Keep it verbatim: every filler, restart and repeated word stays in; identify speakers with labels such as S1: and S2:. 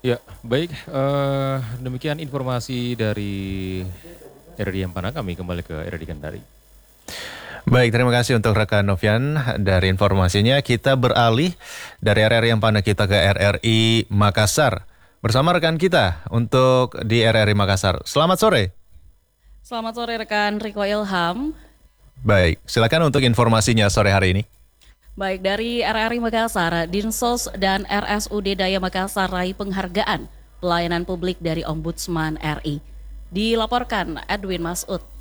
S1: Ya, baik. Eh, demikian informasi dari R R I Ampana. Kami kembali ke R R I Kendari.
S2: Baik, terima kasih untuk rekan Novian dari informasinya. Kita beralih dari R R I Ampana kita ke R R I Makassar. Bersama rekan kita untuk di R R I Makassar. Selamat sore.
S3: Selamat sore rekan Riko Ilham.
S2: Baik, silakan untuk informasinya sore hari ini.
S3: Baik, dari R R I Makassar, Dinsos dan R S U D Daya Makassar raih penghargaan pelayanan publik dari Ombudsman R I. Dilaporkan Edwin Masud.